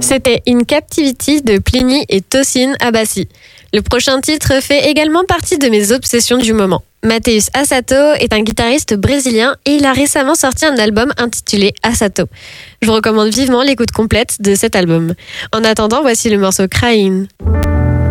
C'était In Captivity de Pliny et Tosin Abasi. Le prochain titre fait également partie de mes obsessions du moment. Matheus Assato est un guitariste brésilien et il a récemment sorti un album intitulé Assato. Je vous recommande vivement l'écoute complète de cet album. En attendant, voici le morceau Crying.